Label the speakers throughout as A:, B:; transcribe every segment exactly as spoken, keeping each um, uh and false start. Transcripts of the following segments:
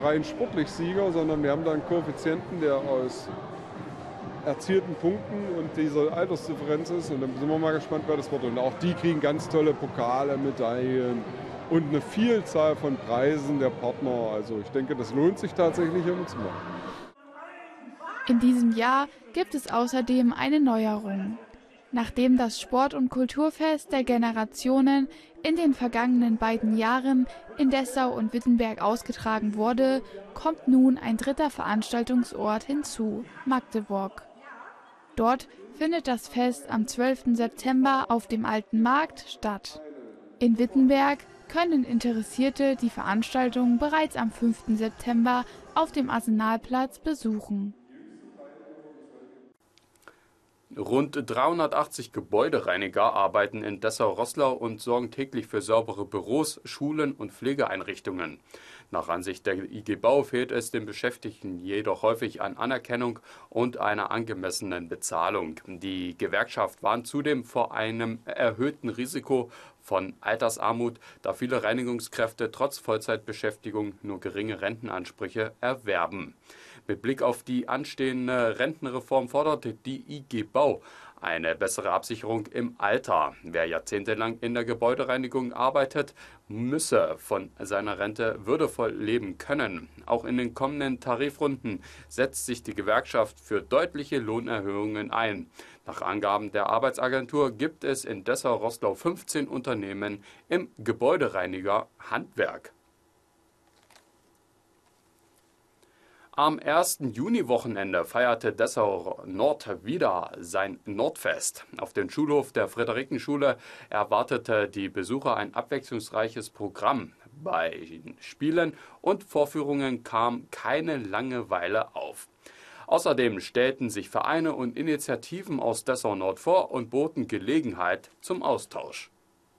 A: rein sportlich Sieger, sondern wir haben da einen Koeffizienten, der aus erzielten Punkten und dieser Altersdifferenz ist. Und dann sind wir mal gespannt, wer das wird. Und auch die kriegen ganz tolle Pokale, Medaillen und eine Vielzahl von Preisen der Partner. Also ich denke, das lohnt sich tatsächlich, hier mitzumachen.
B: In diesem Jahr gibt es außerdem eine Neuerung. Nachdem das Sport- und Kulturfest der Generationen in den vergangenen beiden Jahren in Dessau und Wittenberg ausgetragen wurde, kommt nun ein dritter Veranstaltungsort hinzu, Magdeburg. Dort findet das Fest am zwölften September auf dem Alten Markt statt. In Wittenberg können Interessierte die Veranstaltung bereits am fünften September auf dem Arsenalplatz besuchen.
C: Rund dreihundertachtzig Gebäudereiniger arbeiten in Dessau-Roßlau und sorgen täglich für saubere Büros, Schulen und Pflegeeinrichtungen. Nach Ansicht der I G Bau fehlt es den Beschäftigten jedoch häufig an Anerkennung und einer angemessenen Bezahlung. Die Gewerkschaft warnt zudem vor einem erhöhten Risiko von Altersarmut, da viele Reinigungskräfte trotz Vollzeitbeschäftigung nur geringe Rentenansprüche erwerben. Mit Blick auf die anstehende Rentenreform forderte die I G Bau eine bessere Absicherung im Alter. Wer jahrzehntelang in der Gebäudereinigung arbeitet, müsse von seiner Rente würdevoll leben können. Auch in den kommenden Tarifrunden setzt sich die Gewerkschaft für deutliche Lohnerhöhungen ein. Nach Angaben der Arbeitsagentur gibt es in Dessau-Roßlau fünfzehn Unternehmen im Gebäudereiniger-Handwerk. Am ersten Juni-Wochenende feierte Dessau-Nord wieder sein Nordfest. Auf dem Schulhof der Friederikenschule erwartete die Besucher ein abwechslungsreiches Programm. Bei Spielen und Vorführungen kam keine Langeweile auf. Außerdem stellten sich Vereine und Initiativen aus Dessau-Nord vor und boten Gelegenheit zum Austausch.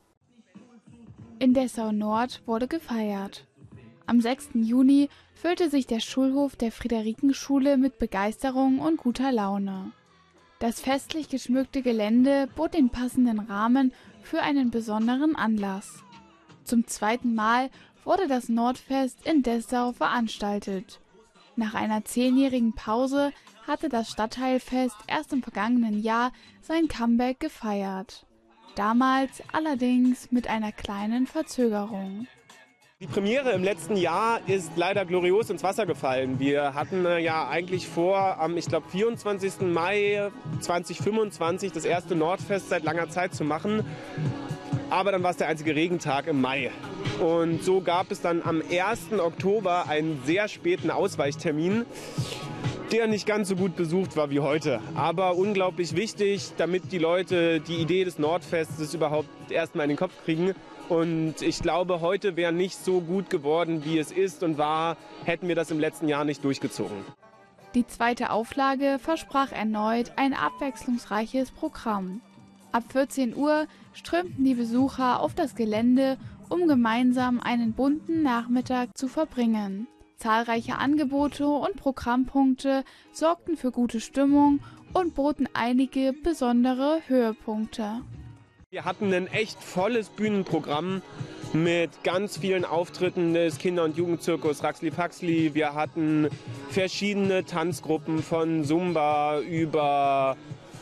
B: In Dessau-Nord wurde gefeiert. Am sechsten Juni füllte sich der Schulhof der Friederikenschule mit Begeisterung und guter Laune. Das festlich geschmückte Gelände bot den passenden Rahmen für einen besonderen Anlass. Zum zweiten Mal wurde das Nordfest in Dessau veranstaltet. Nach einer zehnjährigen Pause hatte das Stadtteilfest erst im vergangenen Jahr sein Comeback gefeiert. Damals allerdings mit einer kleinen Verzögerung.
D: Die Premiere im letzten Jahr ist leider glorios ins Wasser gefallen. Wir hatten äh, ja eigentlich vor, am ich glaube vierundzwanzigsten Mai zweitausendfünfundzwanzig das erste Nordfest seit langer Zeit zu machen. Aber dann war es der einzige Regentag im Mai. Und so gab es dann am ersten Oktober einen sehr späten Ausweichtermin, der nicht ganz so gut besucht war wie heute. Aber unglaublich wichtig, damit die Leute die Idee des Nordfestes überhaupt erstmal in den Kopf kriegen. Und ich glaube, heute wäre nicht so gut geworden, wie es ist und war, hätten wir das im letzten Jahr nicht durchgezogen.
B: Die zweite Auflage versprach erneut ein abwechslungsreiches Programm. Ab vierzehn Uhr strömten die Besucher auf das Gelände, um gemeinsam einen bunten Nachmittag zu verbringen. Zahlreiche Angebote und Programmpunkte sorgten für gute Stimmung und boten einige besondere Höhepunkte.
D: Wir hatten ein echt volles Bühnenprogramm mit ganz vielen Auftritten des Kinder- und Jugendzirkus Raxli Faxli. Wir hatten verschiedene Tanzgruppen von Zumba über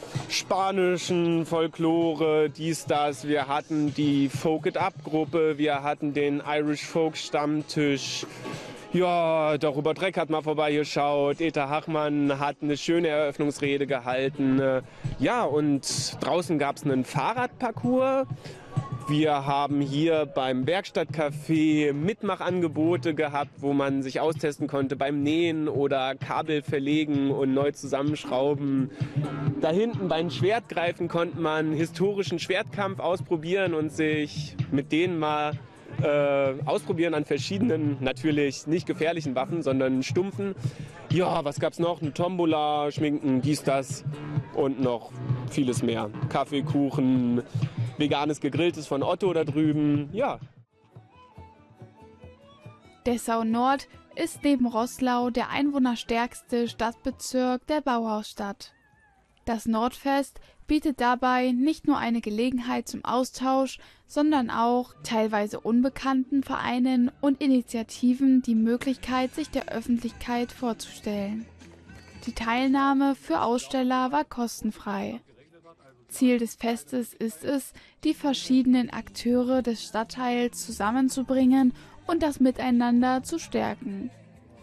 D: spanischen Folklore, dies, das. Wir hatten die Folk It Up Gruppe, wir hatten den Irish Folk Stammtisch. Ja, der Robert Dreck hat mal vorbeigeschaut, Eta Hachmann hat eine schöne Eröffnungsrede gehalten. Ja, und draußen gab es einen Fahrradparcours. Wir haben hier beim Werkstattcafé Mitmachangebote gehabt, wo man sich austesten konnte beim Nähen oder Kabel verlegen und neu zusammenschrauben. Da hinten beim Schwertgreifen konnte man historischen Schwertkampf ausprobieren und sich mit denen mal Äh, ausprobieren an verschiedenen, natürlich nicht gefährlichen Waffen, sondern stumpfen. Ja, was gab's noch? Eine Tombola, Schminken, dies, das und noch vieles mehr. Kaffee, Kuchen, veganes Gegrilltes von Otto da drüben, ja.
B: Dessau-Nord ist neben Roßlau der einwohnerstärkste Stadtbezirk der Bauhausstadt. Das Nordfest bietet dabei nicht nur eine Gelegenheit zum Austausch, sondern auch teilweise unbekannten Vereinen und Initiativen die Möglichkeit, sich der Öffentlichkeit vorzustellen. Die Teilnahme für Aussteller war kostenfrei. Ziel des Festes ist es, die verschiedenen Akteure des Stadtteils zusammenzubringen und das Miteinander zu stärken.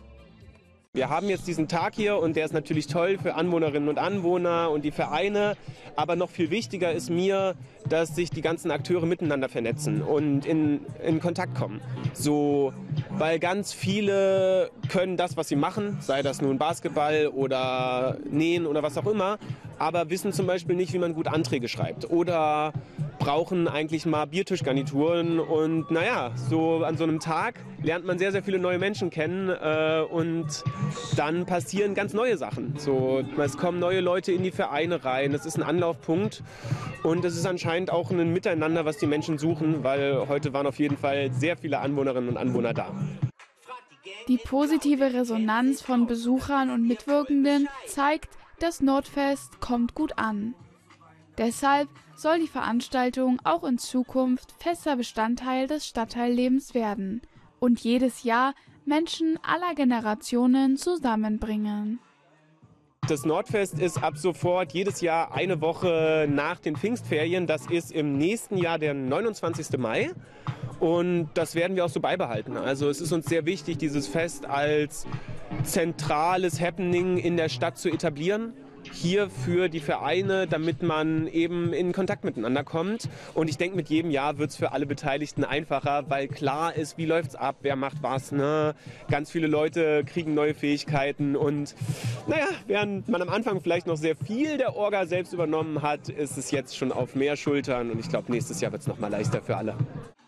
D: Wir haben jetzt diesen Tag hier und der ist natürlich toll für Anwohnerinnen und Anwohner und die Vereine. Aber noch viel wichtiger ist mir, dass sich die ganzen Akteure miteinander vernetzen und in, in Kontakt kommen. So, weil ganz viele können das, was sie machen, sei das nun Basketball oder Nähen oder was auch immer, aber wissen zum Beispiel nicht, wie man gut Anträge schreibt oder brauchen eigentlich mal Biertischgarnituren. Und naja, so an so einem Tag lernt man sehr, sehr viele neue Menschen kennen äh, und dann passieren ganz neue Sachen. So, es kommen neue Leute in die Vereine rein, das ist ein Anlaufpunkt und es ist anscheinend auch ein Miteinander, was die Menschen suchen, weil heute waren auf jeden Fall sehr viele Anwohnerinnen und Anwohner da.
B: Die positive Resonanz von Besuchern und Mitwirkenden zeigt, das Nordfest kommt gut an. Deshalb soll die Veranstaltung auch in Zukunft fester Bestandteil des Stadtteillebens werden und jedes Jahr Menschen aller Generationen zusammenbringen.
D: Das Nordfest ist ab sofort jedes Jahr eine Woche nach den Pfingstferien. Das ist im nächsten Jahr der neunundzwanzigsten Mai. Und das werden wir auch so beibehalten. Also es ist uns sehr wichtig, dieses Fest als zentrales Happening in der Stadt zu etablieren. Hier für die Vereine, damit man eben in Kontakt miteinander kommt. Und ich denke, mit jedem Jahr wird es für alle Beteiligten einfacher, weil klar ist, wie läuft es ab, wer macht was. Ne? Ganz viele Leute kriegen neue Fähigkeiten. Und naja, während man am Anfang vielleicht noch sehr viel der Orga selbst übernommen hat, ist es jetzt schon auf mehr Schultern. Und ich glaube, nächstes Jahr wird es noch mal leichter für alle.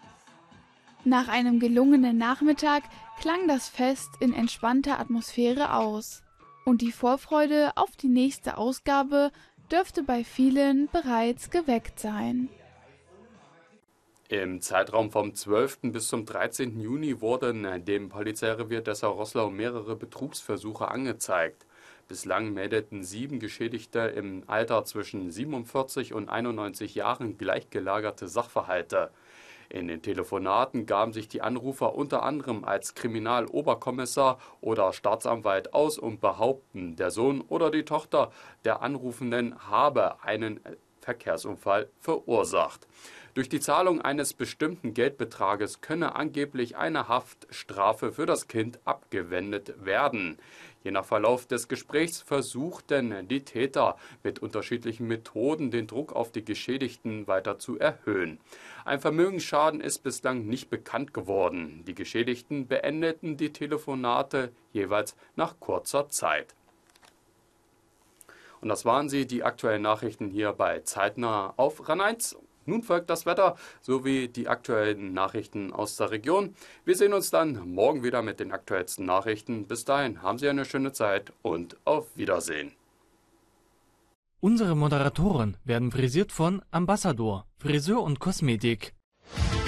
B: Nach einem gelungenen Nachmittag klang das Fest in entspannter Atmosphäre aus. Und die Vorfreude auf die nächste Ausgabe dürfte bei vielen bereits geweckt sein.
C: Im Zeitraum vom zwölften bis zum dreizehnten Juni wurden dem Polizeirevier Dessau-Roßlau mehrere Betrugsversuche angezeigt. Bislang meldeten sieben Geschädigte im Alter zwischen siebenundvierzig und einundneunzig Jahren gleichgelagerte Sachverhalte. In den Telefonaten gaben sich die Anrufer unter anderem als Kriminaloberkommissar oder Staatsanwalt aus und behaupten, der Sohn oder die Tochter der Anrufenden habe einen Verkehrsunfall verursacht. Durch die Zahlung eines bestimmten Geldbetrages könne angeblich eine Haftstrafe für das Kind abgewendet werden. Je nach Verlauf des Gesprächs versuchten die Täter mit unterschiedlichen Methoden den Druck auf die Geschädigten weiter zu erhöhen. Ein Vermögensschaden ist bislang nicht bekannt geworden. Die Geschädigten beendeten die Telefonate jeweils nach kurzer Zeit. Und das waren sie, die aktuellen Nachrichten hier bei Zeitnah auf RAN eins. Nun folgt das Wetter sowie die aktuellen Nachrichten aus der Region. Wir sehen uns dann morgen wieder mit den aktuellsten Nachrichten. Bis dahin haben Sie eine schöne Zeit und auf Wiedersehen.
E: Unsere Moderatoren werden frisiert von Ambassador, Friseur und Kosmetik.